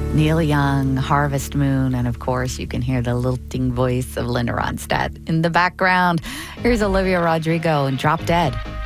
Neil Young, Harvest Moon, and of course you can hear the lilting voice of Linda Ronstadt in the background. Here's Olivia Rodrigo and Drop Dead.